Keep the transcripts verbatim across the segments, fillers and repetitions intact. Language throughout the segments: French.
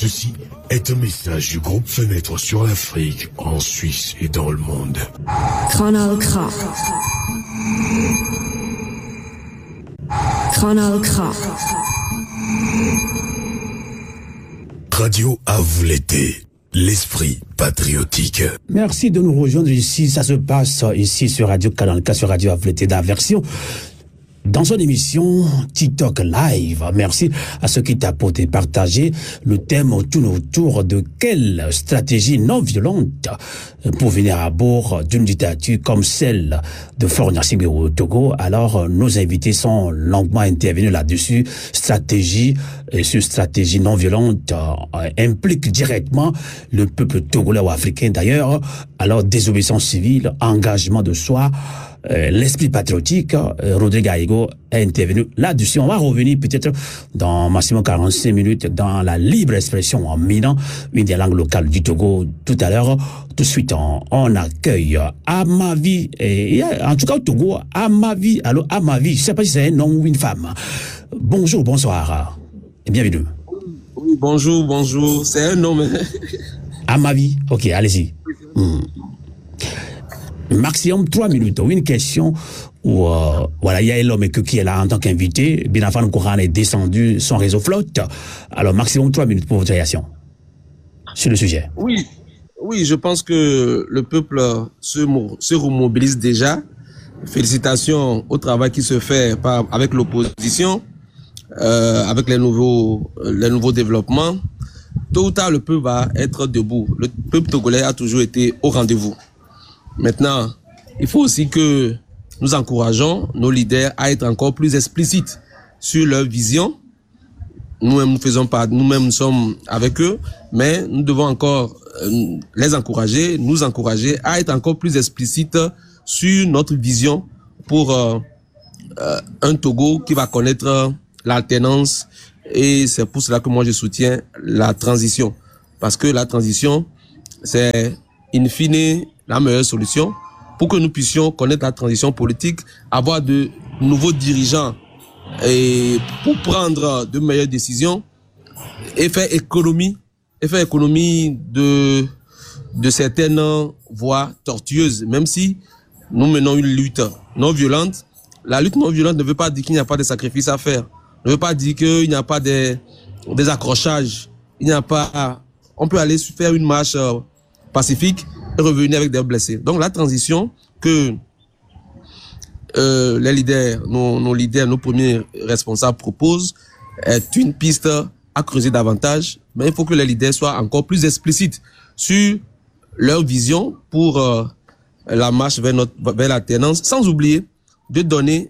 Ceci est un message du groupe Fenêtre sur l'Afrique, en Suisse et dans le monde. Kanal K. Kanal K. Radio à vous l'été, l'esprit patriotique. Merci de nous rejoindre ici. Ça se passe ici sur Radio Kanal K, sur Radio à vous l'été d'Aversion. Dans son émission TikTok Live, merci à ceux qui tapotent et partagé. Le thème tourne autour de quelle stratégie non violente pour venir à bord d'une dictature comme celle de Faure Gnassingbé au Togo. Alors, nos invités sont longuement intervenus là-dessus. Stratégie, et cette stratégie non violente euh, implique directement le peuple togolais ou africain d'ailleurs. Alors, désobéissance civile, engagement de soi, Euh, l'esprit patriotique, euh, Rodrigue Aigo est intervenu là-dessus. On va revenir peut-être dans maximum quarante-cinq minutes dans la libre expression en minant une des langues locales du Togo tout à l'heure. Tout de suite, on, on accueille Amavi, et, et en tout cas au Togo, Amavi, alors Amavi, je ne sais pas si c'est un homme ou une femme. Bonjour, bonsoir, et bienvenue. Oui, bonjour, bonjour, c'est un homme. Amavi, ok, allez-y. Hmm. Maximum trois minutes. Une question où, euh, voilà, il y a l'homme qui est là en tant qu'invité. Binafan Kouran est descendu, son réseau flotte. Alors, maximum trois minutes pour votre réaction sur le sujet. Oui, oui, je pense que le peuple se, se remobilise déjà. Félicitations au travail qui se fait par, avec l'opposition, euh, avec les nouveaux, les nouveaux développements. Tôt ou tard, le peuple va être debout. Le peuple togolais a toujours été au rendez-vous. Maintenant, il faut aussi que nous encourageons nos leaders à être encore plus explicites sur leur vision. Nous-mêmes, nous faisons pas, nous-mêmes, nous sommes avec eux, mais nous devons encore euh, les encourager, nous encourager à être encore plus explicites sur notre vision pour euh, euh, un Togo qui va connaître l'alternance, et c'est pour cela que moi je soutiens la transition. Parce que la transition, c'est in fine la meilleure solution pour que nous puissions connaître la transition politique, avoir de nouveaux dirigeants et pour prendre de meilleures décisions et faire économie, et faire économie de, de certaines voies tortueuses. Même si nous menons une lutte non violente, la lutte non violente ne veut pas dire qu'il n'y a pas de sacrifices à faire, ne veut pas dire qu'il n'y a pas des, des accrochages, il n'y a pas, on peut aller faire une marche pacifique et revenir avec des blessés. Donc la transition que euh, les leaders, nos, nos leaders, nos premiers responsables proposent est une piste à creuser davantage, mais il faut que les leaders soient encore plus explicites sur leur vision pour euh, la marche vers notre vers l'alternance, sans oublier de donner,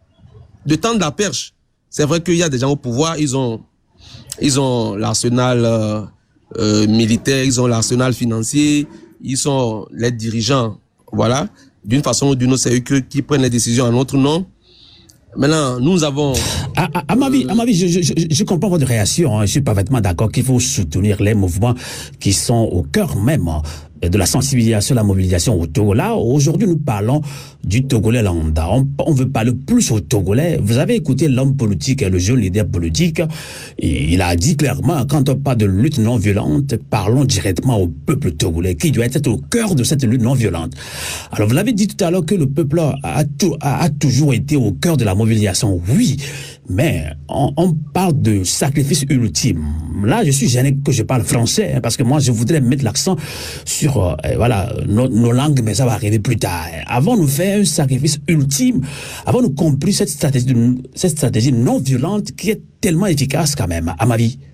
de tendre la perche. C'est vrai qu'il y a des gens au pouvoir, ils ont ils ont l'arsenal euh, euh, militaire, ils ont l'arsenal financier, ils sont les dirigeants, voilà, d'une façon ou d'une autre, c'est eux qui prennent les décisions en notre nom. Maintenant, nous avons... À, à, à ma vie, à ma vie, je, je, je comprends votre réaction, hein, je suis parfaitement d'accord qu'il faut soutenir les mouvements qui sont au cœur même de la sensibilisation, la mobilisation au Togo. Là, aujourd'hui, nous parlons du Togolais lambda. On, on veut parler plus au Togolais. Vous avez écouté l'homme politique et le jeune leader politique. Et il a dit clairement, quand on parle de lutte non violente, parlons directement au peuple togolais qui doit être au cœur de cette lutte non violente. Alors, vous l'avez dit tout à l'heure que le peuple a, a, a, a toujours été au cœur de la mobilisation. Oui, mais on, on parle de sacrifice ultime. Là, je suis gêné que je parle français, hein, parce que moi, je voudrais mettre l'accent sur euh, voilà, nos, nos langues, mais ça va arriver plus tard. Avons-nous fait un sacrifice ultime? Avons-nous compris cette stratégie, cette stratégie non violente qui est tellement efficace quand même, à ma vie?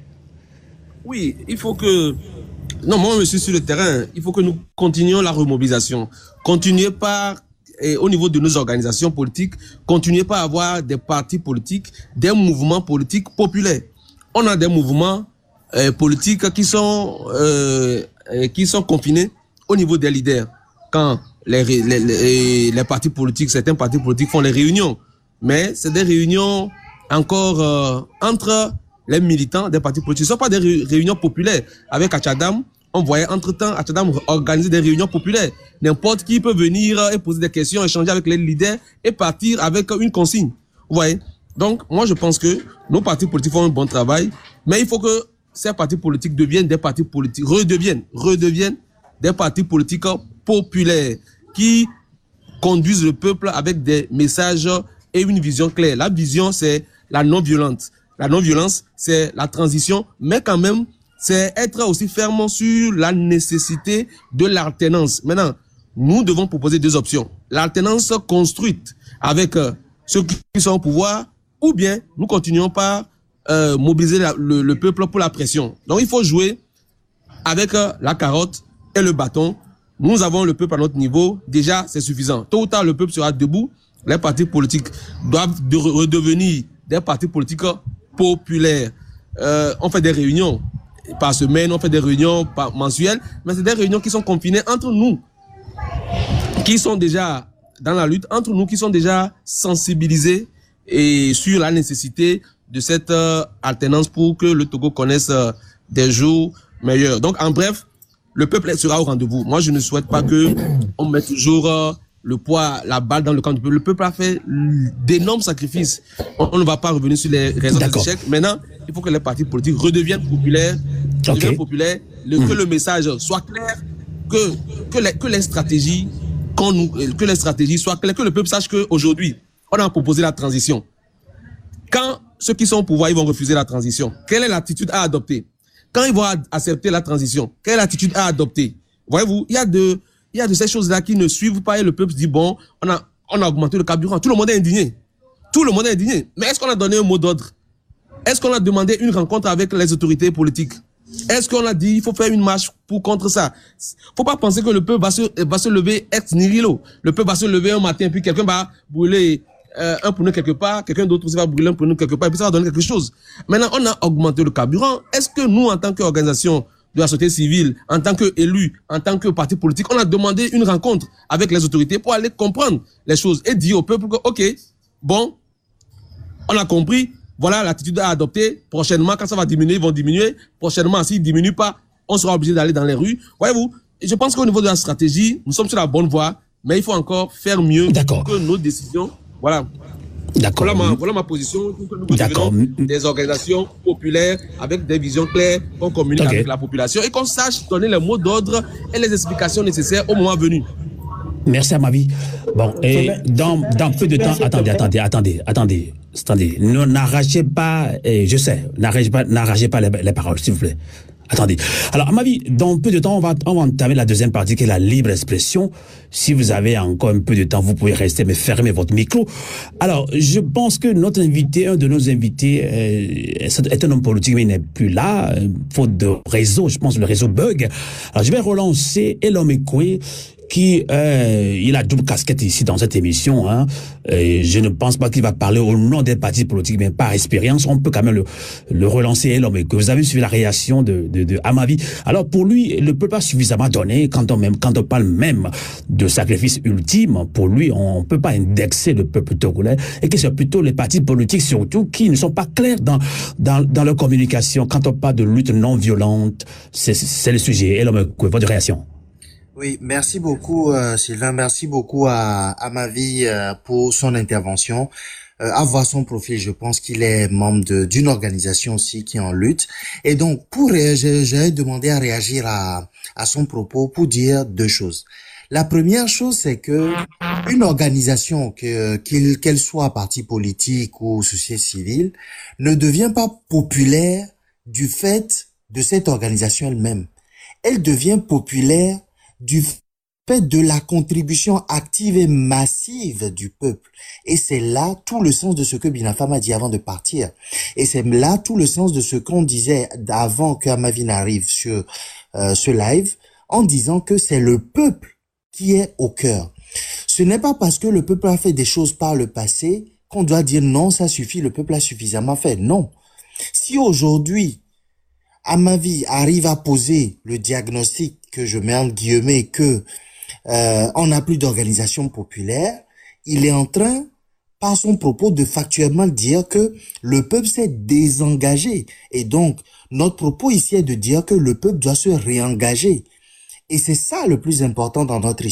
Oui, il faut que... Non, moi, je suis sur le terrain. Il faut que nous continuions la remobilisation. Continuez par... Et au niveau de nos organisations politiques, continuez pas à avoir des partis politiques, des mouvements politiques populaires. On a des mouvements euh, politiques qui sont euh, qui sont confinés au niveau des leaders. Quand les, les, les, les partis politiques, certains partis politiques font les réunions, mais c'est des réunions encore euh, entre les militants des partis politiques. Ce ne sont pas des réunions populaires. Avec Achadam, on voyait entre-temps Achadam organiser des réunions populaires. N'importe qui peut venir et poser des questions, échanger avec les leaders et partir avec une consigne. Vous voyez? Donc, moi, je pense que nos partis politiques font un bon travail, mais il faut que ces partis politiques deviennent des partis politiques, redeviennent, redeviennent des partis politiques populaires qui conduisent le peuple avec des messages et une vision claire. La vision, c'est la non-violence. La non-violence, c'est la transition, mais quand même, c'est être aussi ferme sur la nécessité de l'alternance. Maintenant, nous devons proposer deux options. L'alternance construite avec euh, ceux qui sont au pouvoir, ou bien nous continuons par euh, mobiliser la, le, le peuple pour la pression. Donc, il faut jouer avec euh, la carotte et le bâton. Nous avons le peuple à notre niveau. Déjà, c'est suffisant. Tôt ou tard, le peuple sera debout. Les partis politiques doivent de redevenir des partis politiques populaires. Euh, on fait des réunions par semaine, on fait des réunions par mensuelles, mais c'est des réunions qui sont confinées entre nous, qui sont déjà dans la lutte, entre nous qui sont déjà sensibilisés et sur la nécessité de cette euh, alternance pour que le Togo connaisse euh, des jours meilleurs. Donc, en bref, le peuple sera au rendez-vous. Moi, je ne souhaite pas que on mette toujours euh, le poids, la balle dans le camp du peuple. Le peuple a fait d'énormes sacrifices. On, on ne va pas revenir sur les raisons des échecs. Maintenant, il faut que les partis politiques redeviennent populaires, redeviennent okay. populaires, le, mmh. que le message soit clair, que que les, que les stratégies, qu'on nous, que les stratégies soient claires, que le peuple sache qu'aujourd'hui, on a proposé la transition. Quand ceux qui sont au pouvoir, ils vont refuser la transition, quelle est l'attitude à adopter? Quand ils vont accepter la transition, quelle attitude à adopter? Voyez-vous, il y a de, il y a de ces choses-là qui ne suivent pas et le peuple se dit, bon, on a, on a augmenté le carburant. Tout le monde est indigné. Tout le monde est indigné. Mais est-ce qu'on a donné un mot d'ordre? Est-ce qu'on a demandé une rencontre avec les autorités politiques? Est-ce qu'on a dit, il faut faire une marche pour contre ça? Faut pas penser que le peuple va se, va se lever ex nihilo. Le peuple va se lever un matin, puis quelqu'un va brûler Euh, un pneu quelque part, quelqu'un d'autre aussi va brûler un pneu quelque part, et puis ça va donner quelque chose. Maintenant, on a augmenté le carburant. Est-ce que nous, en tant qu'organisation de la société civile, en tant qu'élus, en tant que parti politique, on a demandé une rencontre avec les autorités pour aller comprendre les choses et dire au peuple que, ok, bon, on a compris, voilà l'attitude à adopter. Prochainement, quand ça va diminuer, ils vont diminuer. Prochainement, s'ils ne diminuent pas, on sera obligé d'aller dans les rues. Voyez-vous, je pense qu'au niveau de la stratégie, nous sommes sur la bonne voie, mais il faut encore faire mieux pour que nos décisions. Voilà. D'accord. Voilà ma, voilà ma position. Nous D'accord. Des organisations populaires avec des visions claires, qu'on communique okay. avec la population et qu'on sache donner les mots d'ordre et les explications nécessaires au moment venu. Merci à ma vie. Bon, et dans, dans peu de temps, attendez, attendez, attendez, attendez, attendez, n'arrachez pas, et je sais, n'arrachez pas, n'arrachez pas les, les paroles, s'il vous plaît. Attendez. Alors, à ma vie, dans peu de temps, on va, on va entamer la deuxième partie qui est la libre expression. Si vous avez encore un peu de temps, vous pouvez rester, mais fermez votre micro. Alors, je pense que notre invité, un de nos invités, euh, est un homme politique, mais il n'est plus là, euh, faute de réseau. Je pense que le réseau bug. Alors, je vais relancer Elom Ekwe, qui, euh, il a double casquette ici dans cette émission, hein. Et je ne pense pas qu'il va parler au nom des partis politiques, mais par expérience, on peut quand même le, le relancer, Elom Ekwe. Vous avez suivi la réaction de, de, de Amavi. Alors, pour lui, le peuple a suffisamment donné, quand on même, quand on parle même de sacrifice ultime, pour lui, on ne peut pas indexer le peuple togolais, et que c'est plutôt les partis politiques, surtout, qui ne sont pas clairs dans, dans, dans leur communication. Quand on parle de lutte non violente, c'est, c'est le sujet. Elom Ekwe, votre réaction? Oui, merci beaucoup euh, Sylvain, merci beaucoup à, à Amavi euh, pour son intervention. Euh, à voir son profil, je pense qu'il est membre de, d'une organisation aussi qui est en lutte. Et donc, pour réagir, j'ai demandé à réagir à, à son propos pour dire deux choses. La première chose, c'est que une organisation, que, qu'il, qu'elle soit parti politique ou société civile, ne devient pas populaire du fait de cette organisation elle-même. Elle devient populaire du fait de la contribution active et massive du peuple. Et c'est là tout le sens de ce que Binafam a dit avant de partir. Et c'est là tout le sens de ce qu'on disait avant qu'Amavi n'arrive sur euh, ce live, en disant que c'est le peuple qui est au cœur. Ce n'est pas parce que le peuple a fait des choses par le passé qu'on doit dire non, ça suffit, le peuple a suffisamment fait. Non. Si aujourd'hui, Amavi arrive à poser le diagnostic que je mets en guillemets que euh, on n'a plus d'organisation populaire, il est en train, par son propos, de factuellement dire que le peuple s'est désengagé. Et donc, notre propos ici est de dire que le peuple doit se réengager. Et c'est ça le plus important dans notre histoire.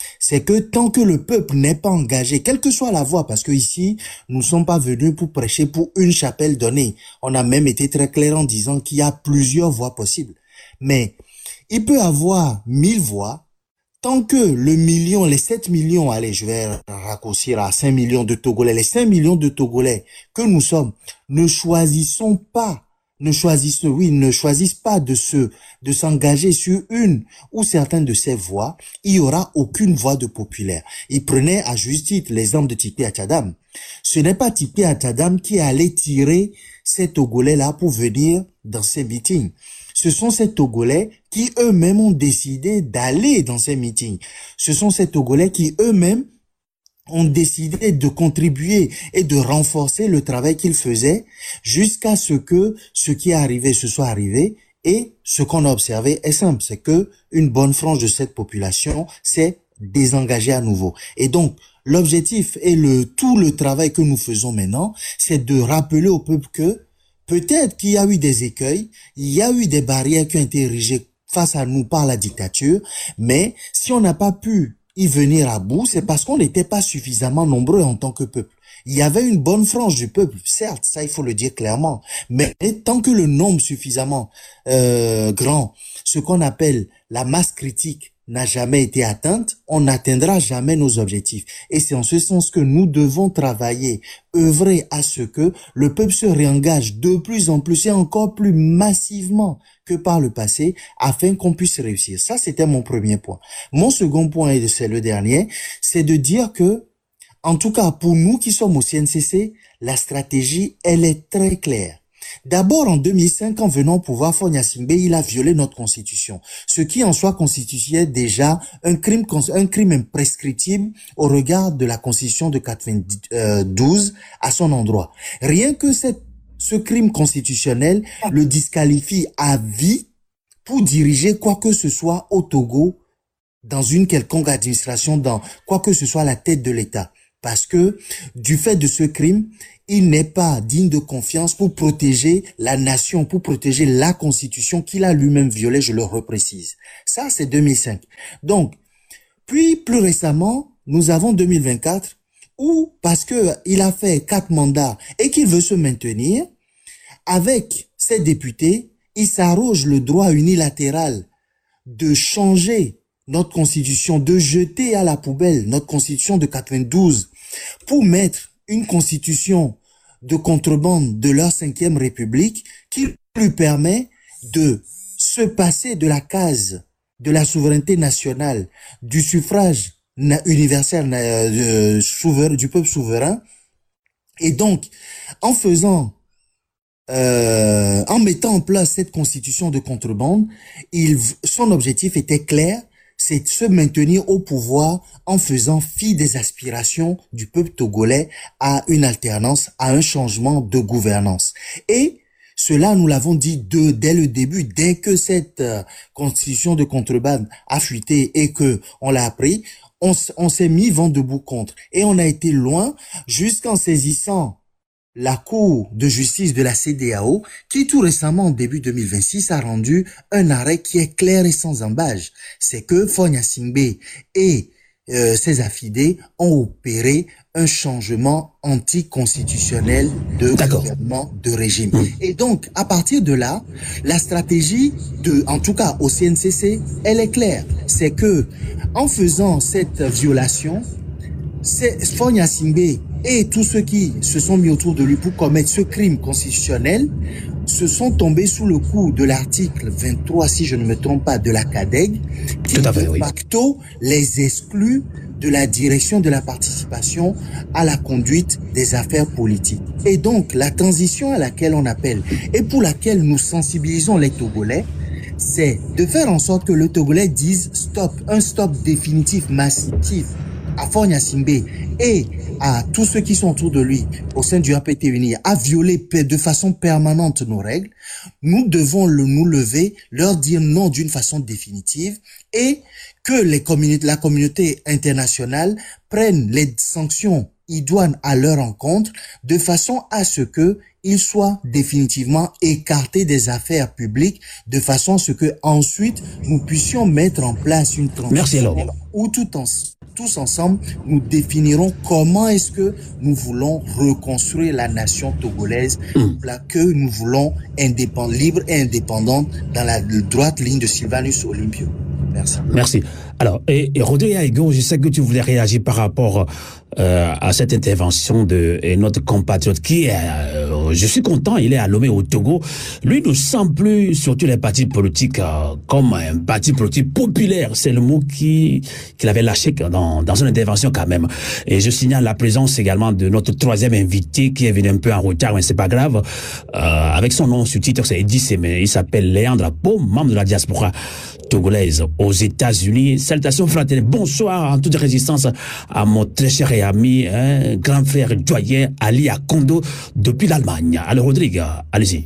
c'est que tant que le peuple n'est pas engagé, quelle que soit la voie, parce que ici, nous ne sommes pas venus pour prêcher pour une chapelle donnée. On a même été très clair en disant qu'il y a plusieurs voies possibles. Mais il peut avoir mille voies, tant que le million, les sept millions, allez, je vais raccourcir à cinq millions de Togolais, les cinq millions de Togolais que nous sommes, ne choisissons pas, ne choisissent, oui, ne choisissent pas de se, de s'engager sur une ou certaines de ces voies, il y aura aucune voie de populaire. Il prenait à juste titre l'exemple de Tipi Atchadam. Ce n'est pas Tipi Atchadam qui allait tirer ces Togolais-là pour venir dans ces meetings. Ce sont ces Togolais qui eux-mêmes ont décidé d'aller dans ces meetings. Ce sont ces Togolais qui eux-mêmes ont décidé de contribuer et de renforcer le travail qu'ils faisaient jusqu'à ce que ce qui est arrivé se soit arrivé. Et ce qu'on a observé est simple, c'est que une bonne frange de cette population s'est désengagée à nouveau. Et donc, l'objectif et le tout le travail que nous faisons maintenant, c'est de rappeler au peuple que peut-être qu'il y a eu des écueils, il y a eu des barrières qui ont été érigées face à nous par la dictature, mais si on n'a pas pu y venir à bout, c'est parce qu'on n'était pas suffisamment nombreux en tant que peuple. Il y avait une bonne frange du peuple, certes, ça il faut le dire clairement, mais tant que le nombre suffisamment euh, grand, ce qu'on appelle la masse critique, n'a jamais été atteinte, on n'atteindra jamais nos objectifs. Et c'est en ce sens que nous devons travailler, œuvrer à ce que le peuple se réengage de plus en plus et encore plus massivement que par le passé afin qu'on puisse réussir. Ça, c'était mon premier point. Mon second point, et c'est le dernier, c'est de dire que, en tout cas, pour nous qui sommes au C N C C, la stratégie, elle est très claire. D'abord, en deux mille cinq, en venant au pouvoir, Faure Gnassingbé, il a violé notre constitution, ce qui en soi constituait déjà un crime, un crime imprescriptible au regard de la constitution de quatre-vingt-douze à son endroit. Rien que cette, ce crime constitutionnel le disqualifie à vie pour diriger quoi que ce soit au Togo, dans une quelconque administration, dans quoi que ce soit à la tête de l'État. Parce que, du fait de ce crime, il n'est pas digne de confiance pour protéger la nation, pour protéger la constitution qu'il a lui-même violée, je le reprécise. Ça, c'est deux mille cinq. Donc, puis plus récemment, nous avons deux mille vingt-quatre, où, parce que il a fait quatre mandats et qu'il veut se maintenir, avec ses députés, il s'arroge le droit unilatéral de changer notre constitution, de jeter à la poubelle notre constitution de quatre-vingt-douze pour mettre une constitution de contrebande de leur cinquième république qui lui permet de se passer de la case de la souveraineté nationale, du suffrage universel euh, souverain, du peuple souverain. Et donc, en faisant, euh, en mettant en place cette constitution de contrebande, il, son objectif était clair, c'est de se maintenir au pouvoir en faisant fi des aspirations du peuple togolais à une alternance, à un changement de gouvernance. Et cela, nous l'avons dit de, dès le début, dès que cette euh, constitution de contrebande a fuité et que on l'a appris, on, on s'est mis vent debout contre. Et on a été loin jusqu'en saisissant la Cour de justice de la C D A O, qui tout récemment, en début deux mille vingt-six, a rendu un arrêt qui est clair et sans embâche. C'est que Faure Gnassingbé et euh, ses affidés ont opéré un changement anticonstitutionnel de gouvernement, de régime. Mmh. Et donc, à partir de là, la stratégie de, en tout cas au C N C C, elle est claire. C'est que, en faisant cette violation, c'est Faure Gnassingbé et tous ceux qui se sont mis autour de lui pour commettre ce crime constitutionnel se sont tombés sous le coup de l'article vingt-trois, si je ne me trompe pas, de la C A D E G, qui de oui. facto les exclut de la direction de la participation à la conduite des affaires politiques. Et donc, la transition à laquelle on appelle et pour laquelle nous sensibilisons les Togolais, c'est de faire en sorte que le Togolais dise stop, un stop définitif, massif à Faure Gnassingbé et à tous ceux qui sont autour de lui au sein du A P T uni à violer de façon permanente nos règles. Nous devons le, nous lever, leur dire non d'une façon définitive et que les communautés, la communauté internationale prenne les sanctions idoines à leur encontre de façon à ce que il soit définitivement écarté des affaires publiques de façon à ce que ensuite nous puissions mettre en place une transition où tout en, tous ensemble nous définirons comment est-ce que nous voulons reconstruire la nation togolaise, mmh. là que nous voulons indépend, libre et indépendante dans la droite ligne de Sylvanus Olympio. Merci. Merci. Alors, et, et Rodrigue Aïgo, je sais que tu voulais réagir par rapport euh, à cette intervention de et notre compatriote qui est, euh, je suis content, il est à Lomé au Togo. Lui ne sent plus, surtout les partis politiques, euh, comme un parti politique populaire. C'est le mot qui qu'il avait lâché dans, dans son intervention quand même. Et je signale la présence également de notre troisième invité qui est venu un peu en retard, mais c'est pas grave. Euh, avec son nom sous-titre, c'est Eddy Sémé. Il s'appelle Léandre Pom, membre de la diaspora togolaise aux États-Unis. Salutations fraternelles. Bonsoir en toute résistance à mon très cher et ami, hein, grand frère doyen Ali Akondo depuis l'Allemagne. Alors Rodrigue, allez-y.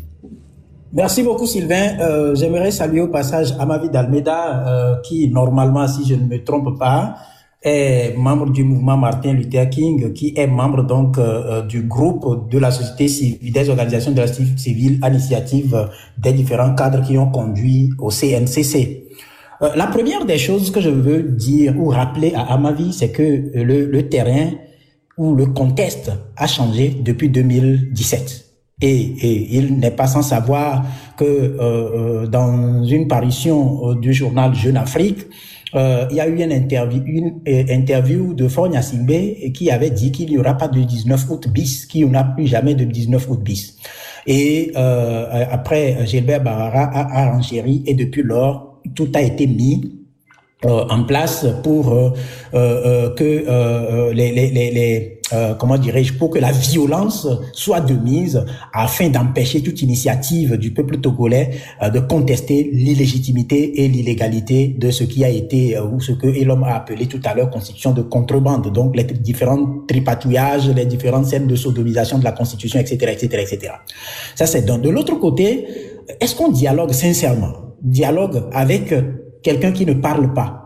Merci beaucoup Sylvain. Euh, j'aimerais saluer au passage Amavi D'Almeida, euh, qui normalement, si je ne me trompe pas, est membre du mouvement Martin Luther King, qui est membre donc euh, du groupe de la société civile, des organisations de la société civile à l'initiative des différents cadres qui ont conduit au C N C C. Euh, la première des choses que je veux dire ou rappeler à Amavi, c'est que le, le terrain ou le contexte a changé depuis deux mille dix-sept. Et, et il n'est pas sans savoir que euh, dans une parution du journal Jeune Afrique, euh, il y a eu une interview, une euh, interview de Faure Gnassingbé qui avait dit qu'il n'y aura pas de dix-neuf août bis, qu'il n'y aura plus jamais de dix-neuf août bis. Et euh, après, Gilbert Barara a, a renchéri et depuis lors, tout a été mis euh, en place pour euh, euh, que euh, les, les, les, les euh, comment dirais-je, pour que la violence soit de mise afin d'empêcher toute initiative du peuple togolais euh, de contester l'illégitimité et l'illégalité de ce qui a été euh, ou ce que Elom a appelé tout à l'heure constitution de contrebande, donc les différents tripatouillages, les différentes scènes de sodomisation de la constitution, et cetera, et cetera, et cetera. Ça c'est donc de l'autre côté. Est-ce qu'on dialogue sincèrement? Dialogue avec quelqu'un qui ne parle pas?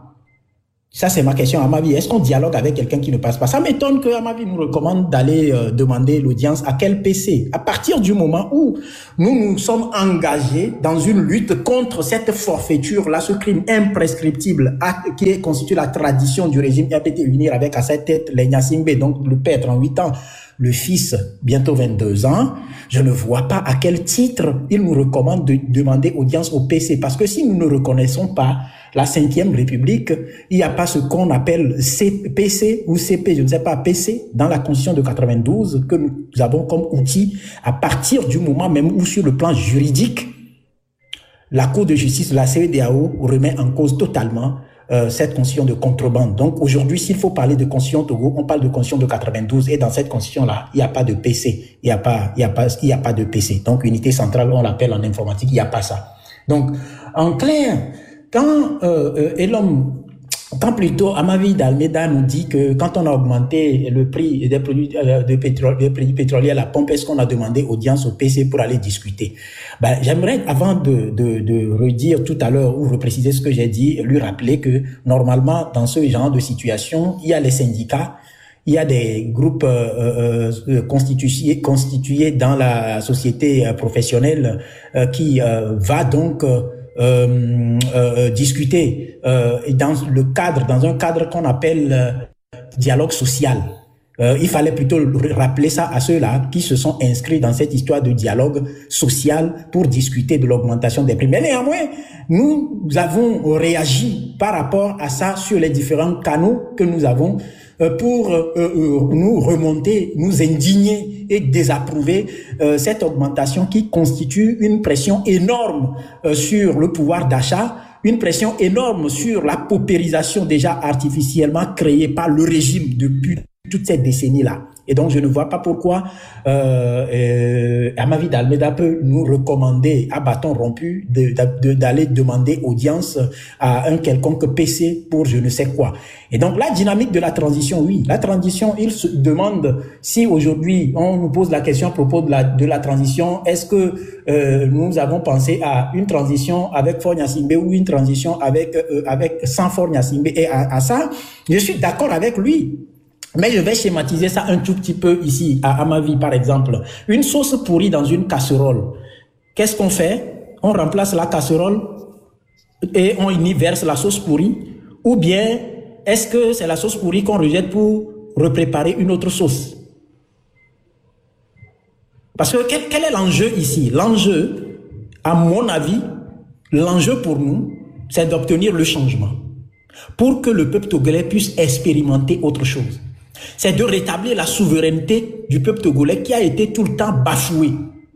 Ça, c'est ma question à Amavi. Est-ce qu'on dialogue avec quelqu'un qui ne passe pas? Ça m'étonne que Amavi nous recommande d'aller euh, demander l'audience à quel P C? À partir du moment où nous nous sommes engagés dans une lutte contre cette forfaiture-là, ce crime imprescriptible à, qui constitue la tradition du régime R P T unir avec à sa tête les Gnassingbé, donc le père trente-huit ans, le fils bientôt vingt-deux ans, je ne vois pas à quel titre il nous recommande de demander audience au P C. Parce que si nous ne reconnaissons pas la cinquième République, il n'y a pas ce qu'on appelle C P C ou C P, je ne sais pas, P C, dans la Constitution de quatre-vingt-douze, que nous avons comme outil à partir du moment même où sur le plan juridique, la Cour de justice de la C E D E A O remet en cause totalement Euh, cette constitution de contrebande. Donc aujourd'hui, s'il faut parler de constitution Togo, on parle de constitution de quatre-vingt-douze et dans cette constitution-là, il n'y a pas de P C, il n'y a pas, il y a pas, il y a pas de P C. Donc unité centrale, on l'appelle en informatique, il n'y a pas ça. Donc en clair, quand euh, euh, Elom, quand plutôt Amavi D'Almeida nous dit que quand on a augmenté le prix des produits euh, de pétrole, des produits pétroliers à la pompe, est-ce qu'on a demandé audience au P C pour aller discuter? Ben, j'aimerais, avant de, de, de redire tout à l'heure ou repréciser ce que j'ai dit, lui rappeler que normalement, dans ce genre de situation, il y a les syndicats, il y a des groupes euh, euh, constitués, constitués dans la société euh, professionnelle euh, qui euh, va donc euh, Euh, euh, discuter euh, dans le cadre, dans un cadre qu'on appelle euh, dialogue social. Euh, il fallait plutôt rappeler ça à ceux-là qui se sont inscrits dans cette histoire de dialogue social pour discuter de l'augmentation des prix. Mais néanmoins, nous avons réagi par rapport à ça sur les différents canaux que nous avons euh, pour euh, euh, nous remonter, nous indigner et désapprouver euh, cette augmentation qui constitue une pression énorme euh, sur le pouvoir d'achat, une pression énorme sur la paupérisation déjà artificiellement créée par le régime depuis toute cette décennie-là. Et donc, je ne vois pas pourquoi euh, euh, Amavi D'Almeida peut nous recommander à bâton rompu de, de, de, d'aller demander audience à un quelconque P C pour je ne sais quoi. Et donc, la dynamique de la transition, oui, la transition, il se demande si aujourd'hui, on nous pose la question à propos de la, de la transition, est-ce que euh, nous avons pensé à une transition avec Faure Gnassingbé ou une transition avec, euh, avec sans Faure Gnassingbé? Et à, à ça, je suis d'accord avec lui. Mais je vais schématiser ça un tout petit peu ici, à, à ma vie, par exemple. Une sauce pourrie dans une casserole. Qu'est-ce qu'on fait? On remplace la casserole et on y verse la sauce pourrie. Ou bien, est-ce que c'est la sauce pourrie qu'on rejette pour repréparer une autre sauce? Parce que quel, quel est l'enjeu ici? L'enjeu, à mon avis, l'enjeu pour nous, c'est d'obtenir le changement. Pour que le peuple togolais puisse expérimenter autre chose. C'est de rétablir la souveraineté du peuple togolais qui a été tout le temps bafouée.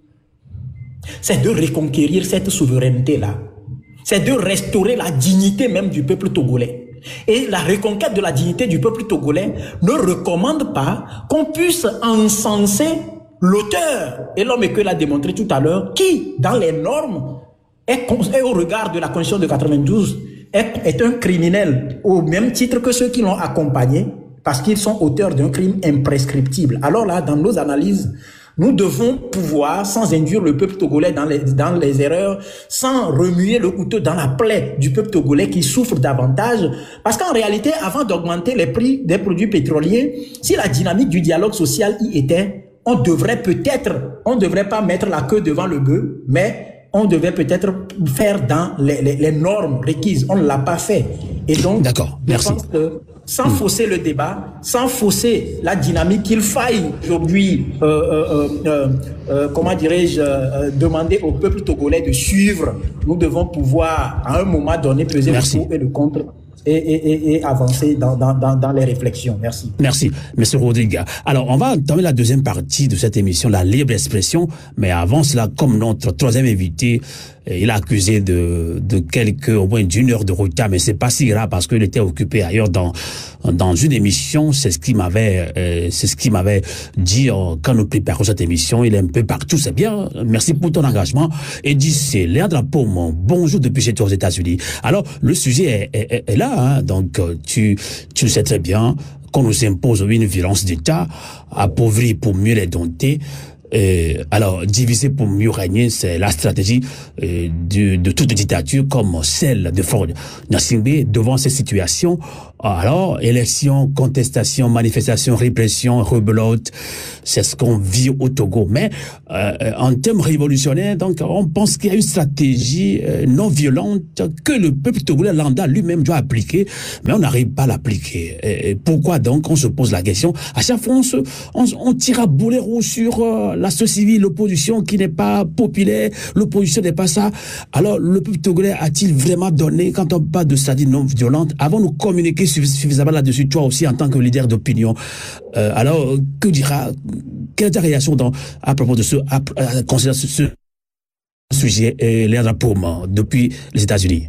C'est de reconquérir cette souveraineté-là. C'est de restaurer la dignité même du peuple togolais. Et la reconquête de la dignité du peuple togolais ne recommande pas qu'on puisse encenser l'auteur, et l'homme que l'a démontré tout à l'heure, qui, dans les normes, est, est au regard de la Constitution de quatre-vingt-douze, est, est un criminel, au même titre que ceux qui l'ont accompagné, parce qu'ils sont auteurs d'un crime imprescriptible. Alors là, dans nos analyses, nous devons pouvoir, sans induire le peuple togolais dans les, dans les erreurs, sans remuer le couteau dans la plaie du peuple togolais qui souffre davantage, parce qu'en réalité, avant d'augmenter les prix des produits pétroliers, si la dynamique du dialogue social y était, on devrait peut-être, on ne devrait pas mettre la queue devant le bœuf, mais on devait peut-être faire dans les, les, les normes requises. On ne l'a pas fait. Et donc, d'accord, merci. Je pense que sans mmh. fausser le débat, sans fausser la dynamique, qu'il faille aujourd'hui, euh, euh, euh, euh, comment dirais-je, euh, demander au peuple togolais de suivre. Nous devons pouvoir, à un moment donné, peser merci. le pour et le contre. Et, et, et avancer dans, dans, dans, dans les réflexions. Merci. Merci, M. Rodrigue. Alors, on va entamer la deuxième partie de cette émission, la libre expression. Mais avant cela, comme notre troisième invité, il a accusé de, de quelques, au moins d'une heure de retard, mais c'est pas si grave parce qu'il était occupé ailleurs dans, dans une émission. C'est ce qu'il m'avait, euh, c'est ce qu'il m'avait dit euh, quand nous préparons cette émission. Il est un peu partout, c'est bien. Merci pour ton engagement. Et dit, c'est Léandre Apom. Bonjour depuis chez toi aux États-Unis. Alors, le sujet est, est, est là, hein. Donc, tu, tu le sais très bien qu'on nous impose une violence d'État, appauvrir pour mieux les dompter. Euh, alors, diviser pour mieux régner, c'est la stratégie euh, de, de toute dictature comme celle de Faure Gnassingbé. Devant ces situations, alors, élections, contestations, manifestations, répression, rebelote, c'est ce qu'on vit au Togo. Mais euh, en termes révolutionnaires, donc, on pense qu'il y a une stratégie euh, non violente que le peuple togolais lambda lui-même doit appliquer, mais on n'arrive pas à l'appliquer. Et pourquoi donc on se pose la question? À chaque fois, on, se, on, on tire à boulet rouge sur euh, la société civile, l'opposition qui n'est pas populaire, l'opposition n'est pas ça. Alors, le peuple togolais a-t-il vraiment donné, quand on parle de stratégie non violente, avant de nous communiquer suffisamment là-dessus, toi aussi en tant que leader d'opinion, euh, alors, que dira, quelle est ta réaction dans, à propos de ce, à, à, concernant ce, ce sujet, euh, Léandre Apom, depuis les États-Unis?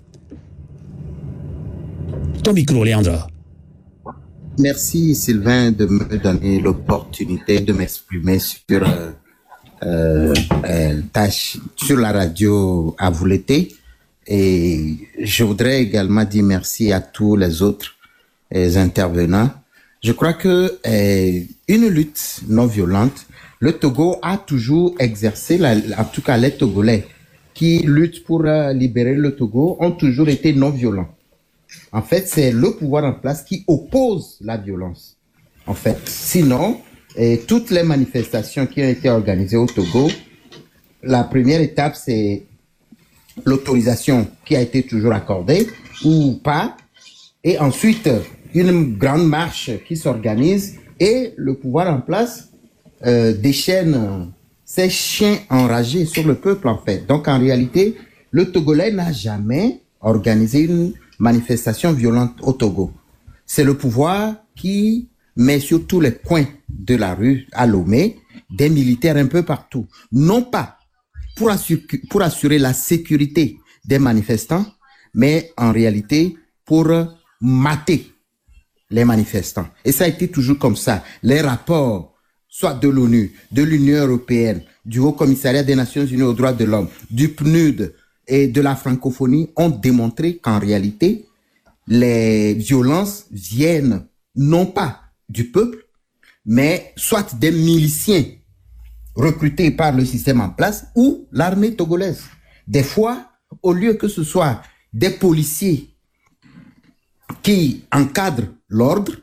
Ton micro, Léandre. Merci Sylvain de me donner l'opportunité de m'exprimer sur euh, euh, euh, tâche sur la radio à vous l'été. Et je voudrais également dire merci à tous les autres euh, intervenants. Je crois que euh, une lutte non violente, le Togo a toujours exercé, la, en tout cas les Togolais qui luttent pour euh, libérer le Togo ont toujours été non violents. En fait, c'est le pouvoir en place qui oppose la violence. En fait, sinon, et toutes les manifestations qui ont été organisées au Togo, la première étape, c'est l'autorisation qui a été toujours accordée ou pas. Et ensuite, une grande marche qui s'organise et le pouvoir en place euh, déchaîne ses chiens enragés sur le peuple, en fait. Donc, en réalité, le Togolais n'a jamais organisé une manifestation violente au Togo. C'est le pouvoir qui met sur tous les coins de la rue à Lomé des militaires un peu partout. Non pas pour assurer, pour assurer la sécurité des manifestants, mais en réalité pour mater les manifestants. Et ça a été toujours comme ça. Les rapports, soit de l'ONU, de l'Union européenne, du Haut Commissariat des Nations Unies aux droits de l'homme, du P N U D, et de la francophonie ont démontré qu'en réalité, les violences viennent non pas du peuple, mais soit des miliciens recrutés par le système en place ou l'armée togolaise. Des fois, au lieu que ce soit des policiers qui encadrent l'ordre,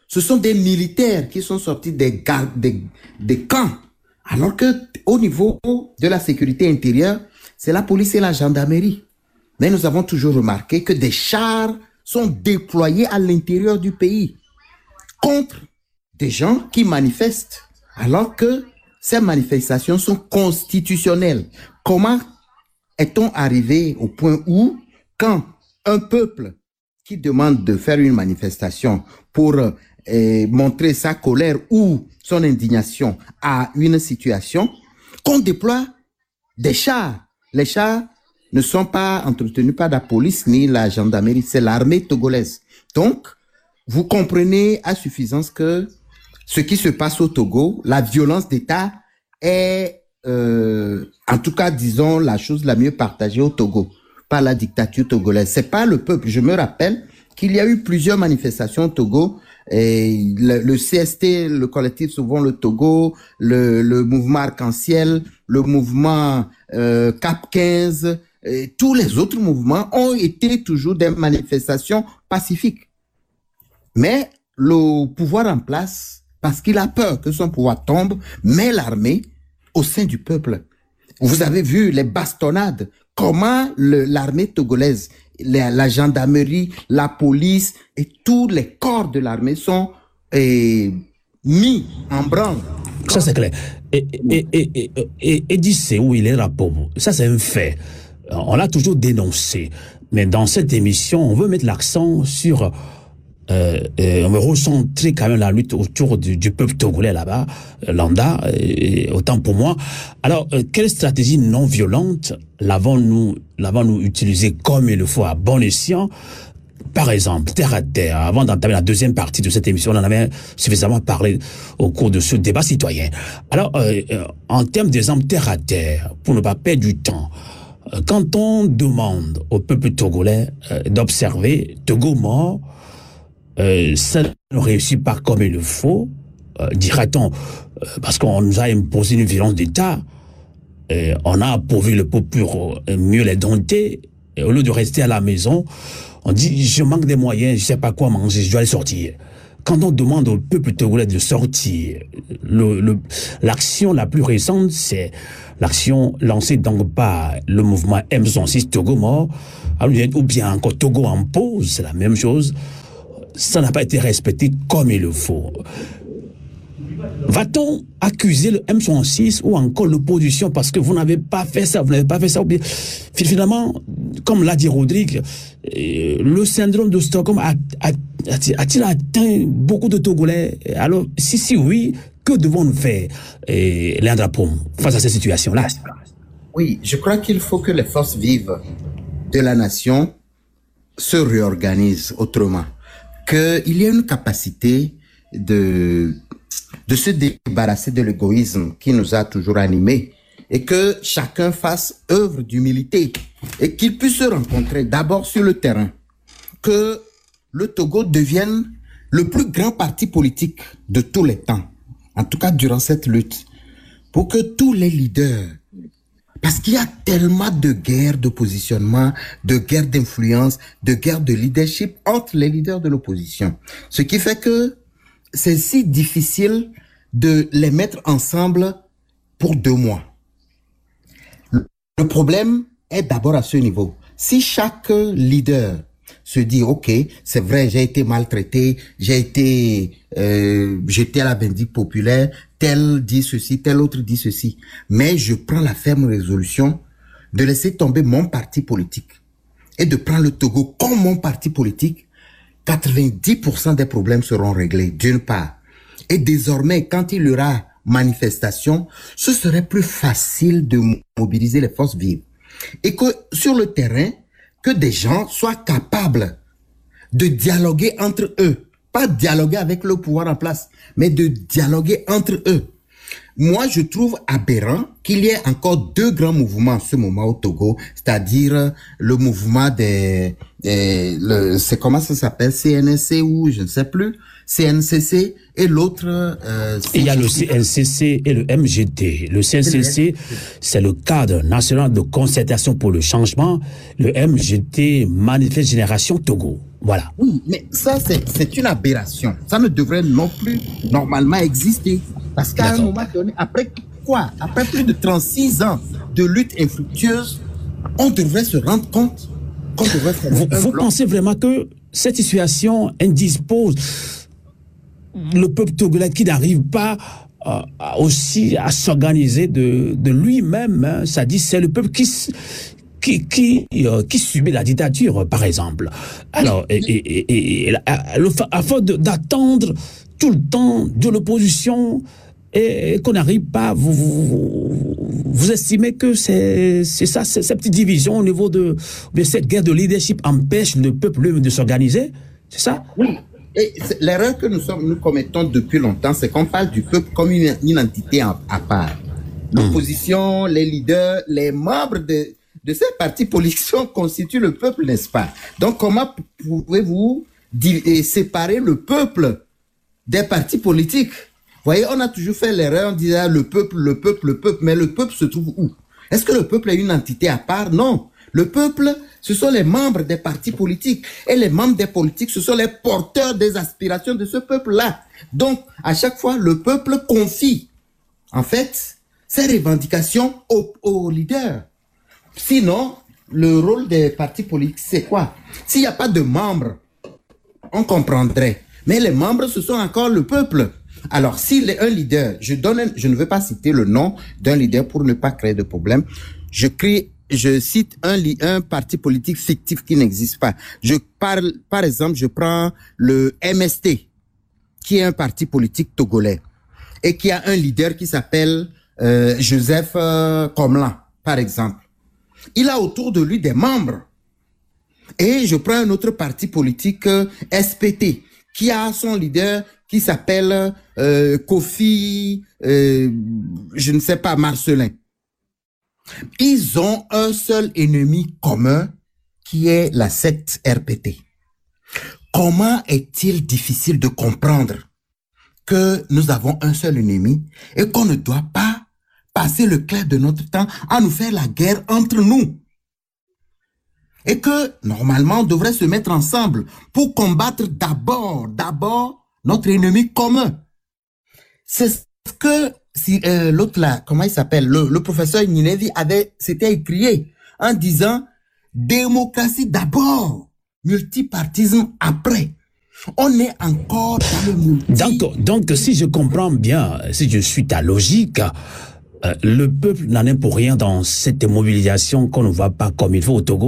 ce sont des militaires qui sont sortis des, gar- des, des camps. Alors que au niveau de la sécurité intérieure, c'est la police et la gendarmerie. Mais nous avons toujours remarqué que des chars sont déployés à l'intérieur du pays contre des gens qui manifestent, alors que ces manifestations sont constitutionnelles. Comment est-on arrivé au point où, quand un peuple qui demande de faire une manifestation pour euh, montrer sa colère ou son indignation à une situation, qu'on déploie des chars? Les chars ne sont pas entretenus par la police ni la gendarmerie, c'est l'armée togolaise. Donc, vous comprenez à suffisance que ce qui se passe au Togo, la violence d'État est, euh, en tout cas, disons, la chose la mieux partagée au Togo, par la dictature togolaise. C'est pas le peuple. Je me rappelle qu'il y a eu plusieurs manifestations au Togo, et le, le C S T, le collectif Sauvons le Togo, le, le mouvement Arc-en-Ciel, le mouvement euh, Cap quinze, et tous les autres mouvements ont été toujours des manifestations pacifiques. Mais le pouvoir en place, parce qu'il a peur que son pouvoir tombe, met l'armée au sein du peuple. Vous avez vu les bastonnades, comment le, l'armée togolaise, la, la gendarmerie, la police et tous les corps de l'armée sont eh, mis en branle. Ça c'est clair. Et, et, et, et, et, et dit c'est où il est rapport. Ça c'est un fait. On l'a toujours dénoncé. Mais dans cette émission, on veut mettre l'accent sur... Euh, euh, on veut recentrer quand même la lutte autour du, du peuple togolais là-bas, euh, Landa, euh, autant pour moi. Alors, euh, quelle stratégie non violente l'avons-nous, l'avons-nous utilisée comme il le faut à bon escient? Par exemple, terre à terre, avant d'entamer la deuxième partie de cette émission, on en avait suffisamment parlé au cours de ce débat citoyen. Alors, euh, euh, en termes d'exemple terre à terre, pour ne pas perdre du temps, euh, quand on demande au peuple togolais euh, d'observer Togo mort, Euh, ça ne réussit pas comme il le faut, euh, dira-t-on, euh, parce qu'on nous a imposé une violence d'État, euh, on a pourvu le peuple pour euh, mieux les dompter, et au lieu de rester à la maison, on dit je manque des moyens, je sais pas quoi manger, je dois aller sortir. Quand on demande au peuple togolais de sortir, le, le, l'action la plus récente, c'est l'action lancée donc par le mouvement M soixante-six Togo mort, ou bien encore Togo en pause, c'est la même chose. Ça n'a pas été respecté comme il le faut. Va-t-on accuser le M soixante-six ou encore l'opposition parce que vous n'avez pas fait ça, vous n'avez pas fait ça? Finalement, comme l'a dit Rodrigue, le syndrome de Stockholm a, a, a-t-il atteint beaucoup de Togolais? Alors, si, si oui, que devons-nous faire, Léandre Apom, face à cette situation-là? Oui, je crois qu'il faut que les forces vives de la nation se réorganisent autrement. Qu'il y a une capacité de, de se débarrasser de l'égoïsme qui nous a toujours animés et que chacun fasse œuvre d'humilité et qu'il puisse se rencontrer d'abord sur le terrain. Que le Togo devienne le plus grand parti politique de tous les temps, en tout cas durant cette lutte, pour que tous les leaders, parce qu'il y a tellement de guerres de positionnement, de guerres d'influence, de guerres de leadership entre les leaders de l'opposition. Ce qui fait que c'est si difficile de les mettre ensemble pour deux mois. Le problème est d'abord à ce niveau. Si chaque leader se dit, ok, c'est vrai, j'ai été maltraité, j'ai été euh, jeté à la vindicte populaire, tel dit ceci, tel autre dit ceci. Mais je prends la ferme résolution de laisser tomber mon parti politique et de prendre le Togo comme mon parti politique. quatre-vingt-dix pour cent des problèmes seront réglés, d'une part. Et désormais, quand il y aura manifestation, ce serait plus facile de mobiliser les forces vives. Et que sur le terrain, que des gens soient capables de dialoguer entre eux. Pas dialoguer avec le pouvoir en place, mais de dialoguer entre eux. Moi, je trouve aberrant qu'il y ait encore deux grands mouvements en ce moment au Togo, c'est-à-dire le mouvement des... des le, c'est comment ça s'appelle, C N S C ou je ne sais plus. C N C C et l'autre... Euh, Il y a le C N C C et le M G T. Le C N C C, c'est le cadre national de concertation pour le changement. Le M G T, Manifeste Génération Togo. Voilà. Oui, mais ça, c'est une aberration. Ça ne devrait non plus normalement exister. Parce qu'à un moment donné, après quoi? Après plus de trente-six ans de lutte infructueuse, on devrait se rendre compte qu'on devrait faire Vous, un vous bloc. pensez vraiment que cette situation indispose le peuple togolais qui n'arrive pas euh, aussi à s'organiser de, de lui-même, hein? Ça dit, c'est le peuple qui... qui, qui, euh, qui subit la dictature, par exemple. Alors, et, et, et, et, afin d'attendre tout le temps de l'opposition et, et qu'on n'arrive pas, vous, vous, vous estimez que c'est ça, cette petite division au niveau de, de cette guerre de leadership empêche le peuple lui-même de s'organiser? C'est ça? Oui. Et l'erreur que nous, sommes, nous commettons depuis longtemps, c'est qu'on parle du peuple comme une, une entité à, à part. L'opposition, mmh. les leaders, les membres de, de ces partis politiques constituent le peuple, n'est-ce pas? Donc, comment pouvez-vous séparer le peuple des partis politiques? Vous voyez, on a toujours fait l'erreur, on disait ah, le peuple, le peuple, le peuple, mais le peuple se trouve où? Est-ce que le peuple est une entité à part? Non. Le peuple, ce sont les membres des partis politiques. Et les membres des politiques, ce sont les porteurs des aspirations de ce peuple-là. Donc, à chaque fois, le peuple confie, en fait, ses revendications aux, aux leaders. Sinon, le rôle des partis politiques, c'est quoi? S'il n'y a pas de membres, on comprendrait. Mais les membres, ce sont encore le peuple. Alors, s'il est un leader, je donne, un, je ne veux pas citer le nom d'un leader pour ne pas créer de problème. Je crée Je cite un, un parti politique fictif qui n'existe pas. Je parle, par exemple, je prends le M S T, qui est un parti politique togolais, et qui a un leader qui s'appelle euh, Joseph euh, Komlan, par exemple. Il a autour de lui des membres. Et je prends un autre parti politique, euh, S P T, qui a son leader qui s'appelle euh, Kofi, euh, je ne sais pas, Marcelin. Ils ont un seul ennemi commun qui est la secte R P T. Comment est-il difficile de comprendre que nous avons un seul ennemi et qu'on ne doit pas passer le clair de notre temps à nous faire la guerre entre nous? Et que, normalement, on devrait se mettre ensemble pour combattre d'abord, d'abord, notre ennemi commun. C'est ce que si euh, l'autre là, comment il s'appelle, le, le professeur Ninevi avait, s'était écrié en disant démocratie d'abord, multipartisme après. On est encore dans le multi. Donc, donc, si je comprends bien, si je suis ta logique, euh, le peuple n'en est pour rien dans cette mobilisation qu'on ne voit pas comme il faut au Togo.